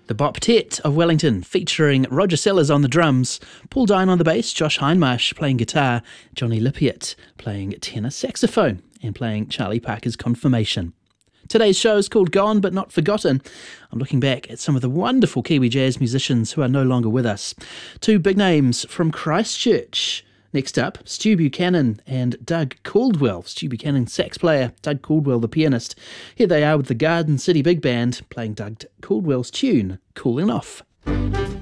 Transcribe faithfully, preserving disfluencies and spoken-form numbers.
The Boptet of Wellington, featuring Roger Sellers on the drums, Paul Dine on the bass, Josh Hindmarsh playing guitar, Johnny Lippiett playing tenor saxophone and playing Charlie Parker's Confirmation. Today's show is called Gone But Not Forgotten. I'm looking back at some of the wonderful Kiwi jazz musicians who are no longer with us. Two big names from Christchurch. Next up, Stu Buchanan and Doug Caldwell. Stu Buchanan, sax player, Doug Caldwell, the pianist. Here they are with the Garden City Big Band, playing Doug Caldwell's tune, Cooling Off.